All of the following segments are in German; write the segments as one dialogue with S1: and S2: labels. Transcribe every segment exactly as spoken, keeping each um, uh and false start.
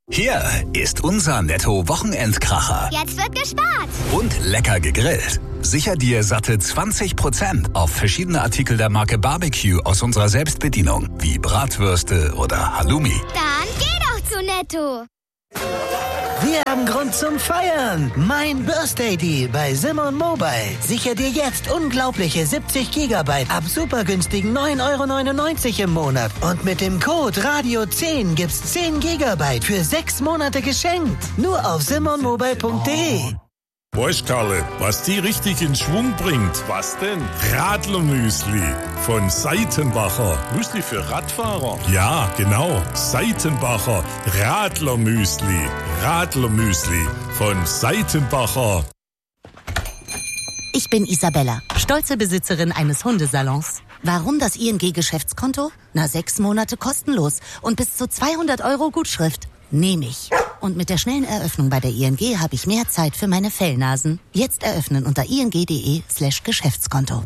S1: Hier ist unser Netto-Wochenendkracher.
S2: Jetzt wird gespart.
S1: Und lecker gegrillt. Sicher dir satte zwanzig Prozent auf verschiedene Artikel der Marke Barbecue aus unserer Selbstbedienung, wie Bratwürste oder Halloumi.
S2: Dann geh doch zu Netto.
S3: Wir haben Grund zum Feiern. Mein Birthday Deal bei Simon Mobile. Sicher dir jetzt unglaubliche siebzig Gigabyte ab super günstigen neun Euro neunundneunzig im Monat. Und mit dem Code Radio zehn gibt's zehn Gigabyte für sechs Monate geschenkt. Nur auf simon mobile punkt de.
S4: Weißt, Karle, was die richtig in Schwung bringt? Was denn? Radlermüsli von Seitenbacher. Müsli für Radfahrer? Ja, genau. Seitenbacher Radlermüsli. Radlermüsli von Seitenbacher.
S5: Ich bin Isabella, stolze Besitzerin eines Hundesalons. Warum das I N G-Geschäftskonto? Na, sechs Monate kostenlos und bis zu zweihundert Euro Gutschrift. Nehme ich. Und mit der schnellen Eröffnung bei der I N G habe ich mehr Zeit für meine Fellnasen. Jetzt eröffnen unter ing.de slash Geschäftskonto.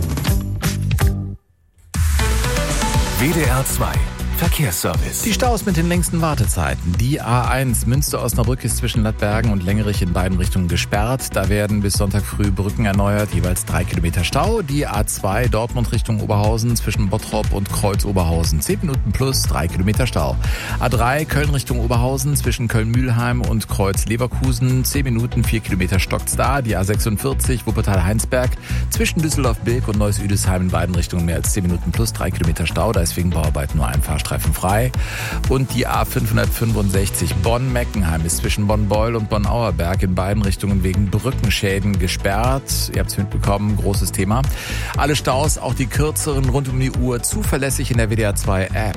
S6: W D R zwei Verkehrsservice.
S7: Die Staus mit den längsten Wartezeiten. Die A eins Münster-Osnabrück ist zwischen Lattbergen und Lengerich in beiden Richtungen gesperrt. Da werden bis Sonntag früh Brücken erneuert, jeweils drei Kilometer Stau. Die A zwei Dortmund Richtung Oberhausen zwischen Bottrop und Kreuz Oberhausen. Zehn Minuten plus, drei Kilometer Stau. A drei Köln Richtung Oberhausen zwischen Köln-Mühlheim und Kreuz Leverkusen. Zehn Minuten, vier Kilometer stockt's da. Die A sechsundvierzig Wuppertal-Heinsberg zwischen Düsseldorf-Bilk und Neuss-Üdesheim in beiden Richtungen mehr als zehn Minuten plus, drei Kilometer Stau. Da ist wegen Bauarbeiten nur ein Fahrstreifen frei. Und die A fünfhundertfünfundsechzig Bonn-Meckenheim ist zwischen Bonn-Beul und Bonn-Auerberg in beiden Richtungen wegen Brückenschäden gesperrt. Ihr habt es mitbekommen, großes Thema. Alle Staus, auch die kürzeren rund um die Uhr, zuverlässig in der W D R zwei App.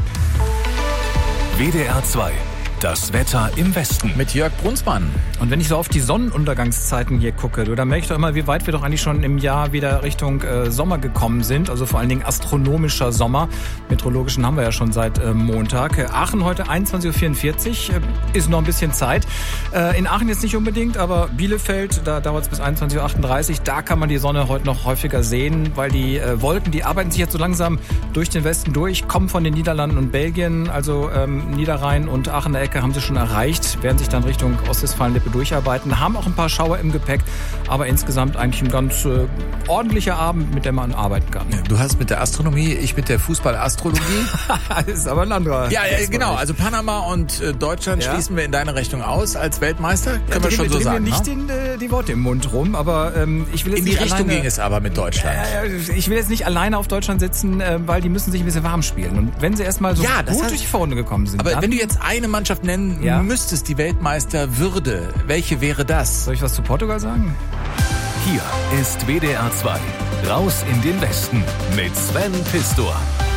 S6: W D R zwei. Das Wetter im Westen.
S7: Mit Jörg Brunsmann.
S8: Und wenn ich so auf die Sonnenuntergangszeiten hier gucke, du, dann merke ich doch immer, wie weit wir doch eigentlich schon im Jahr wieder Richtung äh, Sommer gekommen sind. Also vor allen Dingen astronomischer Sommer. Meteorologischen haben wir ja schon seit äh, Montag. Äh, Aachen heute einundzwanzig Uhr vierundvierzig. Äh, ist noch ein bisschen Zeit. Äh, in Aachen jetzt nicht unbedingt, aber Bielefeld, da dauert es bis einundzwanzig Uhr achtunddreißig. Da kann man die Sonne heute noch häufiger sehen, weil die äh, Wolken, die arbeiten sich jetzt so langsam durch den Westen durch, kommen von den Niederlanden und Belgien, also ähm, Niederrhein und Aachener Ecke haben sie schon erreicht, werden sich dann Richtung Ostwestfalen-Lippe durcharbeiten, haben auch ein paar Schauer im Gepäck, aber insgesamt eigentlich ein ganz äh, ordentlicher Abend, mit dem man arbeiten kann.
S7: Du hast mit der Astronomie, ich mit der Fußballastrologie.
S8: Das ist aber ein anderer.
S7: Ja, ja genau, also Panama und äh, Deutschland ja. schließen wir in deine Rechnung aus als Weltmeister, können ja, wir schon so sagen.
S8: Wir nicht den, äh, die Worte im Mund rum, aber ähm, ich will jetzt
S7: in die
S8: nicht
S7: Richtung
S8: alleine,
S7: ging es aber mit Deutschland.
S8: Äh, ich will jetzt nicht alleine auf Deutschland sitzen, äh, weil die müssen sich ein bisschen warm spielen. Und wenn sie erstmal so
S7: ja,
S8: gut
S7: heißt,
S8: durch die Vorrunde gekommen sind.
S7: Aber
S8: dann,
S7: wenn du jetzt eine Mannschaft nennen ja. müsstest, die Weltmeisterwürde, welche wäre das?
S8: Soll ich was zu Portugal sagen?
S6: Hier ist W D R zwei. Raus in den Westen mit Sven Pistor.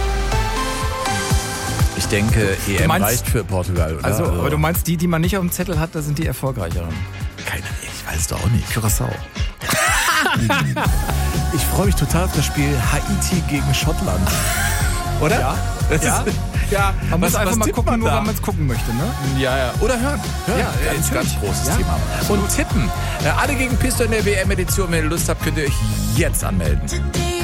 S7: Ich denke, E M meinst, reicht für Portugal, oder?
S8: Also, aber du meinst, die, die man nicht auf dem Zettel hat, das sind die erfolgreicheren?
S7: Keine Ahnung, ich weiß es doch auch nicht.
S8: Curaçao.
S7: Ich freue mich total auf das Spiel Haiti gegen Schottland. Oder?
S8: Ja.
S7: Das
S8: ja.
S7: Ist, ja.
S8: Man
S7: was,
S8: muss einfach mal gucken, nur
S7: da?
S8: weil man es gucken möchte, ne?
S7: Ja, ja. Oder hören. hören.
S8: Ja,
S7: ganz, ganz großes
S8: ja.
S7: Thema. Und tippen. Alle gegen Pistor in der W M-Edition. Wenn ihr Lust habt, könnt ihr euch jetzt anmelden.